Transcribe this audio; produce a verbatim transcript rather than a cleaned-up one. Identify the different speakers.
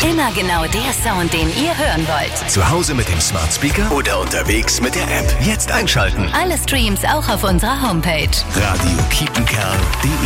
Speaker 1: Immer genau der Sound, den ihr hören wollt.
Speaker 2: Zu Hause mit dem Smart Speaker oder unterwegs mit der App. Jetzt einschalten.
Speaker 1: Alle Streams auch auf unserer Homepage.
Speaker 2: radio kiepenkern punkt de